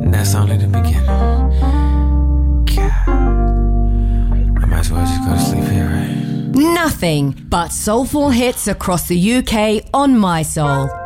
And that's only the beginning. God. I might as well just go to sleep here, right? Nothing but soulful hits across the UK on My Soul.